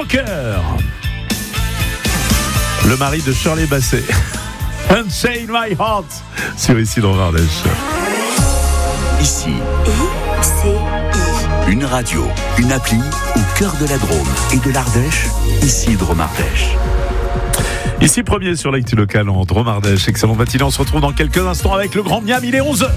Joker, le mari de Shirley Bassey. Unchain My Heart sur Ici Drôme Ardèche. Ici, une radio, une appli au cœur de la Drôme et de l'Ardèche. Ici Drôme Ardèche. Ici premier sur l'actu locale en Drôme Ardèche. Excellent matinée, on se retrouve dans quelques instants avec le Grand Miam, il est 11h.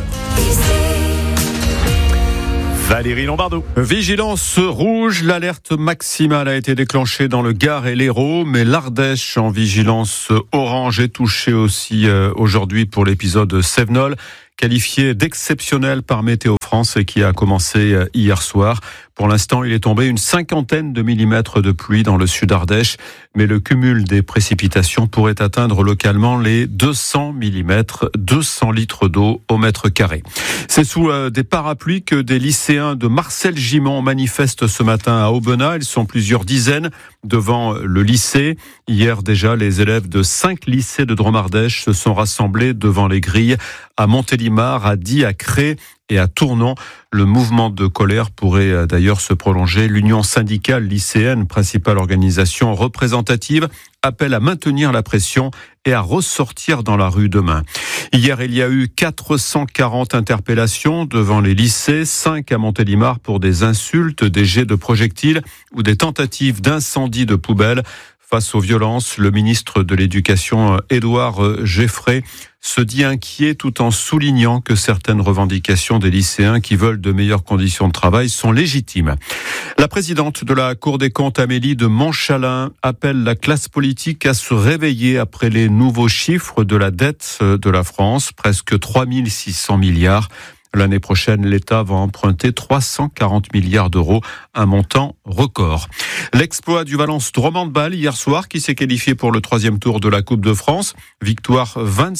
Valérie Lombardo. Vigilance rouge, l'alerte maximale a été déclenchée dans le Gard et l'Hérault, mais l'Ardèche en vigilance orange est touchée aussi aujourd'hui pour l'épisode Sevenol, qualifié d'exceptionnel par Météo France et qui a commencé hier soir. Pour l'instant, il est tombé une 50aine de millimètres de pluie dans le sud Ardèche, mais le cumul des précipitations pourrait atteindre localement les 200 millimètres, 200 litres d'eau au mètre carré. C'est sous des parapluies que des lycéens de Marcel-Gimont manifestent ce matin à Aubenas. Ils sont plusieurs dizaines devant le lycée. Hier déjà, les élèves de 5 lycées de Drôme Ardèche se sont rassemblés devant les grilles à Montélimar, à Die, à Cré et à Tournon. Le mouvement de colère pourrait d'ailleurs se prolonger. L'Union syndicale lycéenne, principale organisation représentative, appelle à maintenir la pression et à ressortir dans la rue demain. Hier, il y a eu 440 interpellations devant les lycées, 5 à Montélimar pour des insultes, des jets de projectiles ou des tentatives d'incendie de poubelles. Face aux violences, le ministre de l'Éducation, Édouard Geffray, se dit inquiet tout en soulignant que certaines revendications des lycéens qui veulent de meilleures conditions de travail sont légitimes. La présidente de la Cour des comptes, Amélie de Montchalin, appelle la classe politique à se réveiller après les nouveaux chiffres de la dette de la France, presque 3 600 milliards. L'année prochaine, l'État va emprunter 340 milliards d'euros, un montant record. L'exploit du Valence Drôme Handball hier soir, qui s'est qualifié pour le 3e tour de la Coupe de France. Victoire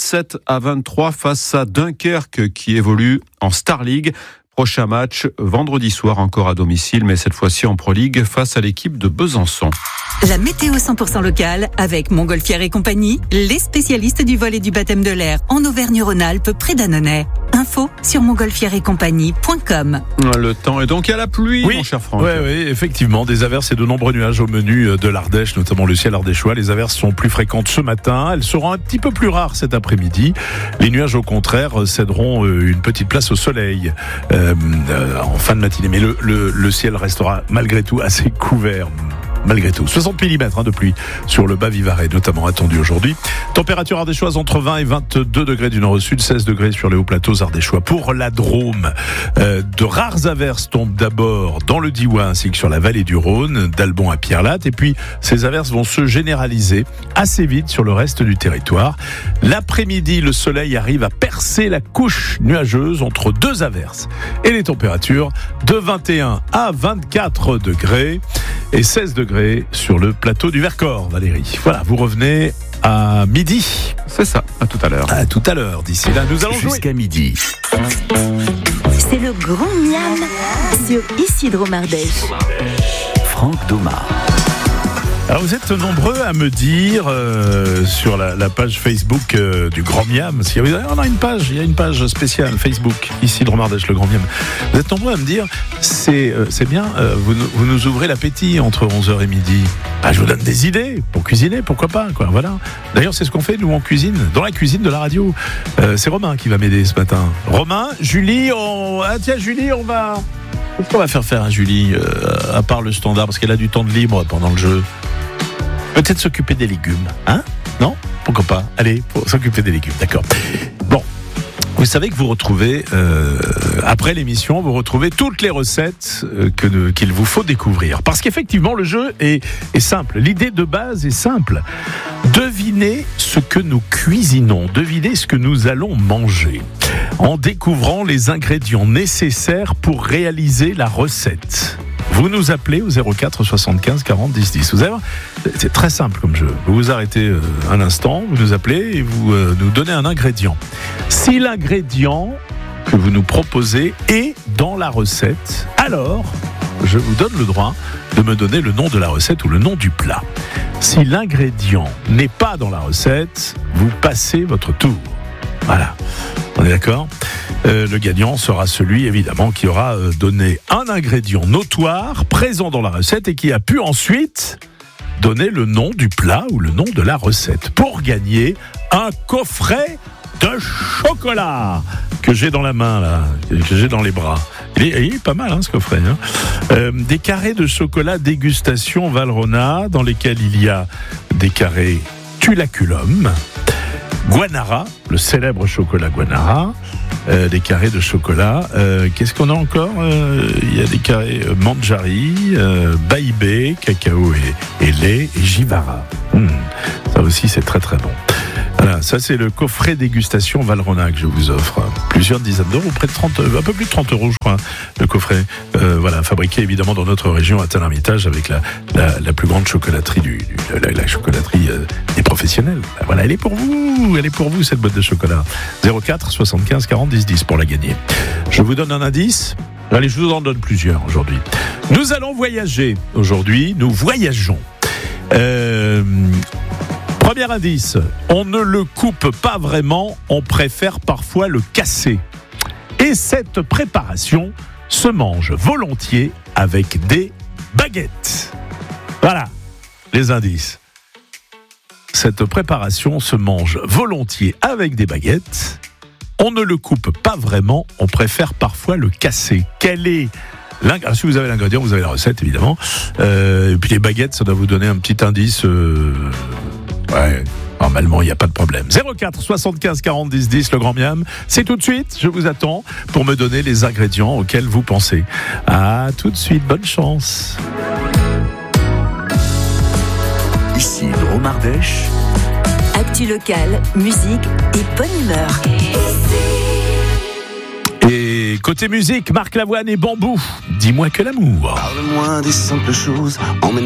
27-23 face à Dunkerque, qui évolue en Star League. Prochain match, vendredi soir encore à domicile, mais cette fois-ci en Pro League face à l'équipe de Besançon. La météo 100% locale avec Montgolfière et compagnie, les spécialistes du vol et du baptême de l'air en Auvergne-Rhône-Alpes près d'Annonay. Info sur montgolfièreetcompagnie.com. Le temps est donc à la pluie, oui, mon cher Franck. Oui, effectivement, des averses et de nombreux nuages au menu de l'Ardèche, notamment le ciel ardéchois. Les averses sont plus fréquentes ce matin, elles seront un petit peu plus rares cet après-midi. Les nuages, au contraire, céderont une petite place au soleil en fin de matinée. Mais le ciel restera malgré tout assez couvert. Malgré tout, 60 mm de pluie sur le bas Vivarais, notamment attendu aujourd'hui. Température ardéchoise entre 20 et 22 degrés du nord au sud, 16 degrés sur les hauts plateaux ardéchois. Pour la Drôme, de rares averses tombent d'abord dans le Diois ainsi que sur la vallée du Rhône, d'Albon à Pierrelatte. Et puis, ces averses vont se généraliser assez vite sur le reste du territoire. L'après-midi, le soleil arrive à percer la couche nuageuse entre deux averses. Et les températures de 21 à 24 degrés et 16 degrés sur le plateau du Vercors, Valérie. Voilà, vous revenez à midi. C'est ça, à tout à l'heure. À tout à l'heure. D'ici là, nous allons jouer. Jusqu'à midi. C'est le Grand Miam sur Ici Drôme Ardèche. Franck Doma. Alors vous êtes nombreux à me dire sur la page Facebook du Grand Miam, on a il y a une page spéciale Facebook, Ici Drôme Ardèche, le Grand Miam. Vous êtes nombreux à me dire, c'est bien, vous nous ouvrez l'appétit entre 11h et midi. Je vous donne des idées pour cuisiner, pourquoi pas, quoi. Voilà. D'ailleurs, c'est ce qu'on fait, nous, en cuisine, dans la cuisine de la radio. C'est Romain qui va m'aider ce matin. Romain, Julie, Julie, qu'est-ce qu'on va faire à Julie, à part le standard, parce qu'elle a du temps de libre pendant le jeu. Peut-être s'occuper des légumes, hein? Non? Pourquoi pas? Allez, pour s'occuper des légumes, d'accord. Bon, vous savez que vous retrouvez, après l'émission, vous retrouvez toutes les recettes qu'il vous faut découvrir. Parce qu'effectivement, le jeu est simple. L'idée de base est simple. Devinez ce que nous cuisinons, devinez ce que nous allons manger, en découvrant les ingrédients nécessaires pour réaliser la recette. Vous nous appelez au 04 75 40 10 10. Vous allez voir, c'est très simple comme jeu. Vous vous arrêtez un instant, vous nous appelez et vous nous donnez un ingrédient. Si l'ingrédient que vous nous proposez est dans la recette, alors je vous donne le droit de me donner le nom de la recette ou le nom du plat. Si l'ingrédient n'est pas dans la recette, vous passez votre tour. Voilà, on est d'accord ? Le gagnant sera celui, évidemment, qui aura donné un ingrédient notoire, présent dans la recette, et qui a pu ensuite donner le nom du plat ou le nom de la recette pour gagner un coffret de chocolat que j'ai dans la main là, que j'ai dans les bras. Il est pas mal ce coffret. Des carrés de chocolat dégustation Valrhona dans lesquels il y a des carrés Tulaculum, Guanara, le célèbre chocolat Guanara, des carrés de chocolat. Qu'est-ce qu'on a encore ? Il y a des carrés Manjari, Baïbé, cacao et lait et Jivara. Ça aussi c'est très très bon. Voilà, ça c'est le coffret dégustation Valrhona que je vous offre. Plusieurs dizaines d'euros, près de 30, un peu plus de 30 euros je crois, le coffret. Voilà, fabriqué évidemment dans notre région à Tel-Hermitage avec la plus grande chocolaterie la chocolaterie des professionnels. Voilà, elle est pour vous cette boîte de chocolat. 04 75 40 10 10 pour la gagner. Je vous donne un indice. Allez, je vous en donne plusieurs aujourd'hui. Nous allons voyager aujourd'hui, nous voyageons. Premier indice, on ne le coupe pas vraiment, on préfère parfois le casser. Et cette préparation se mange volontiers avec des baguettes. Voilà les indices. Cette préparation se mange volontiers avec des baguettes. On ne le coupe pas vraiment, on préfère parfois le casser. Quel est l'ingrédient ? Si vous avez l'ingrédient, vous avez la recette évidemment. Et puis les baguettes, ça doit vous donner un petit indice. Ouais, normalement, il n'y a pas de problème. 04 75 40 10 10, le Grand Miam. C'est tout de suite, je vous attends pour me donner les ingrédients auxquels vous pensez. À tout de suite, bonne chance. Ici Drôme-Ardèche. Actu locale, musique et bonne humeur. Et côté musique, Marc Lavoine et Bambou. Dis-moi que l'amour. Parle-moi des simples choses, emmène